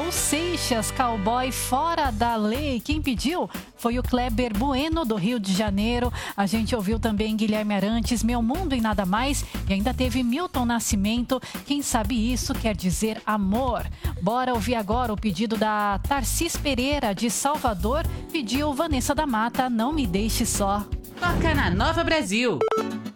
Raul Seixas, Cowboy Fora da Lei. Quem pediu foi o Kleber Bueno, do Rio de Janeiro. A gente ouviu também Guilherme Arantes, Meu Mundo e Nada Mais. E ainda teve Milton Nascimento, Quem Sabe Isso Quer Dizer Amor. Bora ouvir agora o pedido da Tarcis Pereira, de Salvador. Pediu Vanessa da Mata, Não Me Deixe Só. Toca na Nova Brasil.